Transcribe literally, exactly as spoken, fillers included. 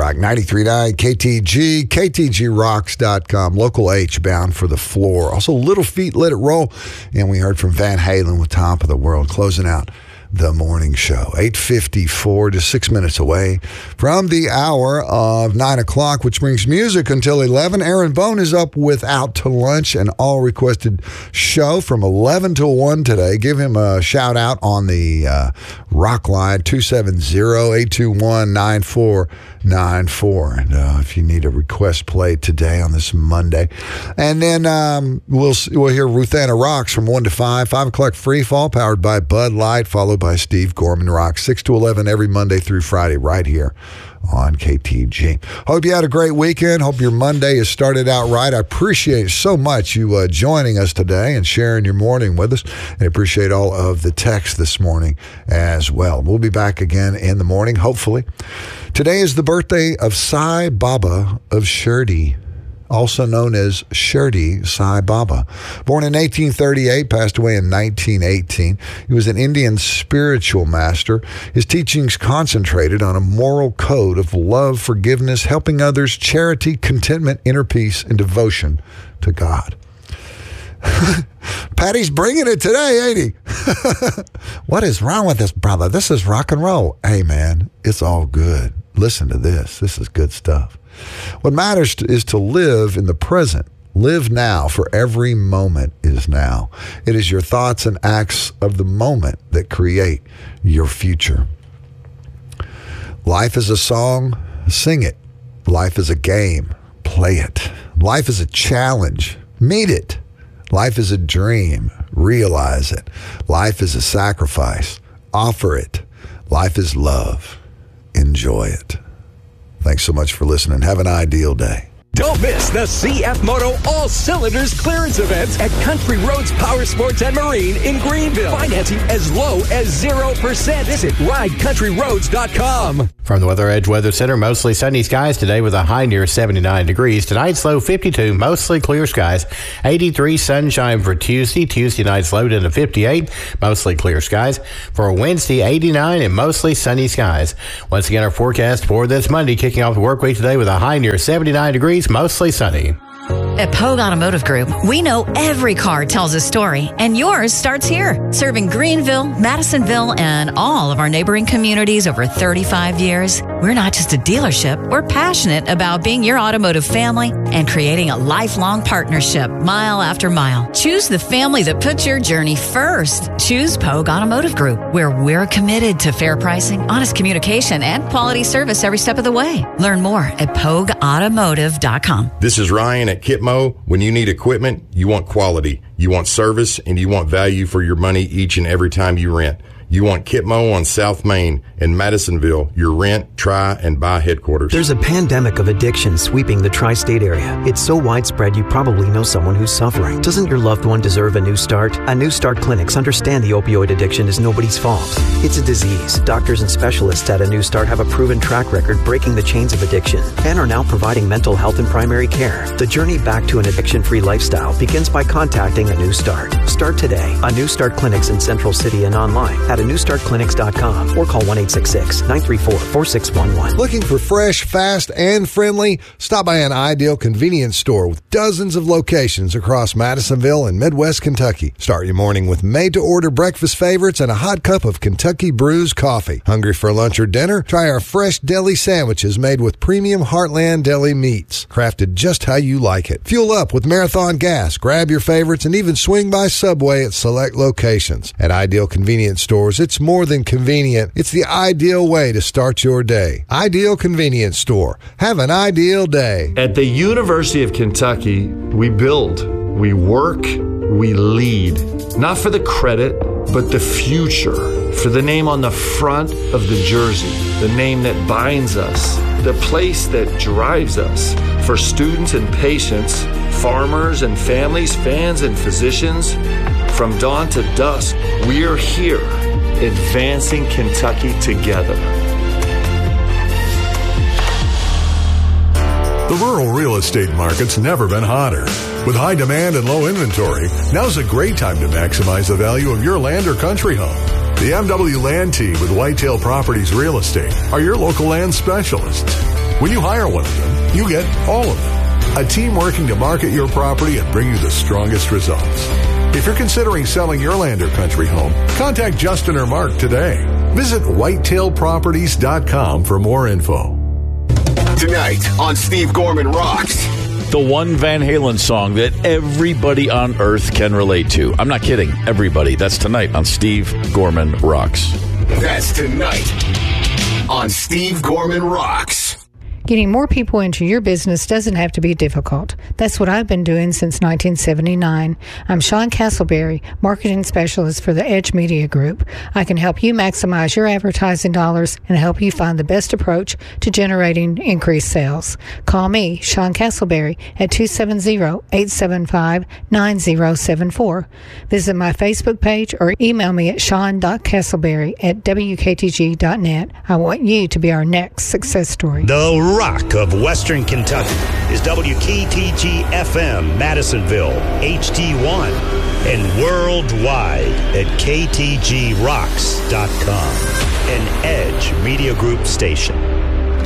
Rock. ninety-three point nine K T G, K T G rocks dot com. Local H, Bound for the Floor. Also, Little Feat, Let It Roll. And we heard from Van Halen with Top of the World, closing out the morning show. eight fifty-four, just six minutes away from the hour of nine o'clock, which brings music until eleven. Aaron Bone is up with Out to Lunch, an all-requested show from eleven to one today. Give him a shout-out on the uh, Rock Line, two seven zero, eight two one, nine four nine four. And uh, if you need a request played today on this Monday. And then um, we'll we'll hear Ruthanna Rocks from one to five. five o'clock Free Fall, powered by Bud Light, followed by Steve Gorman Rocks, six to eleven every Monday through Friday right here on K T G. Hope you had a great weekend. Hope your Monday has started out right. I appreciate so much you uh, joining us today and sharing your morning with us. And appreciate all of the texts this morning as well. We'll be back again in the morning, hopefully. Today is the birthday of Sai Baba of Shirdi, also known as Shirdi Sai Baba. Born in eighteen thirty-eight, passed away in nineteen eighteen. He was an Indian spiritual master. His teachings concentrated on a moral code of love, forgiveness, helping others, charity, contentment, inner peace, and devotion to God. Patty's bringing it today, ain't he? What is wrong with this brother? This is rock and roll. Hey, man, it's all good. Listen to this. This is good stuff. What matters to, is to live in the present. Live now, for every moment is now. It is your thoughts and acts of the moment that create your future. Life is a song, sing it. Life is a game, play it. Life is a challenge, meet it. Life is a dream, realize it. Life is a sacrifice, offer it. Life is love, enjoy it. Thanks so much for listening. Have an ideal day. Don't miss the C F Moto All Cylinders clearance events at Country Roads Power Sports and Marine in Greenville. Financing as low as zero percent. Visit ride country roads dot com. From the Weather Edge Weather Center, mostly sunny skies today with a high near seventy-nine degrees. Tonight's low fifty-two, mostly clear skies. eighty-three sunshine for Tuesday. Tuesday night's low down to fifty-eight, mostly clear skies. For Wednesday, eighty-nine and mostly sunny skies. Once again, our forecast for this Monday, kicking off the work week today with a high near seventy-nine degrees, mostly sunny. At Pogue Automotive Group, we know every car tells a story, and yours starts here. Serving Greenville, Madisonville, and all of our neighboring communities over thirty-five years, we're not just a dealership, we're passionate about being your automotive family and creating a lifelong partnership mile after mile. Choose the family that puts your journey first. Choose Pogue Automotive Group, where we're committed to fair pricing, honest communication, and quality service every step of the way. Learn more at pogue automotive dot com. This is Ryan at Kitmo. When you need equipment, you want quality, you want service, and you want value for your money each and every time you rent. You want Kitmo on South Main in Madisonville, your rent, try, and buy headquarters. There's a pandemic of addiction sweeping the tri-state area. It's so widespread you probably know someone who's suffering. Doesn't your loved one deserve a new start? A New Start Clinics understand the opioid addiction is nobody's fault. It's a disease. Doctors and specialists at A New Start have a proven track record breaking the chains of addiction and are now providing mental health and primary care. The journey back to an addiction-free lifestyle begins by contacting A New Start. Start today. A New Start Clinics in Central City and online at a new start clinics dot com or call one eight six six, nine three four, four six one one. Looking for fresh, fast, and friendly? Stop by an Ideal convenience store with dozens of locations across Madisonville and Midwest Kentucky. Start your morning with made-to-order breakfast favorites and a hot cup of Kentucky Brews coffee. Hungry for lunch or dinner? Try our fresh deli sandwiches made with premium Heartland Deli meats, crafted just how you like it. Fuel up with Marathon gas, grab your favorites, and even swing by Subway at select locations. At Ideal convenience stores, it's more than convenient. It's the ideal way to start your day. Ideal Convenience Store. Have an ideal day. At the University of Kentucky, we build, we work, we lead. Not for the credit, but the future. For the name on the front of the jersey. The name that binds us. The place that drives us. For students and patients, farmers and families, fans and physicians, from dawn to dusk, we're here. Advancing Kentucky together. The rural real estate market's never been hotter. With high demand and low inventory, now's a great time to maximize the value of your land or country home. The M W Land Team with Whitetail Properties Real Estate are your local land specialists. When you hire one of them, you get all of them. A team working to market your property and bring you the strongest results. If you're considering selling your land or country home, contact Justin or Mark today. Visit whitetail properties dot com for more info. Tonight on Steve Gorman Rocks. The one Van Halen song that everybody on earth can relate to. I'm not kidding. Everybody. That's tonight on Steve Gorman Rocks. That's tonight on Steve Gorman Rocks. Getting more people into your business doesn't have to be difficult. That's what I've been doing since nineteen seventy-nine. I'm Sean Castleberry, Marketing Specialist for the Edge Media Group. I can help you maximize your advertising dollars and help you find the best approach to generating increased sales. Call me, Sean Castleberry, at two seven zero, eight seven five, nine zero seven four. Visit my Facebook page or email me at sean dot castleberry at w k t g dot net. I want you to be our next success story. The rock of Western Kentucky is W K T G F M Madisonville H D one and worldwide at k t g rocks dot com, an Edge Media Group station.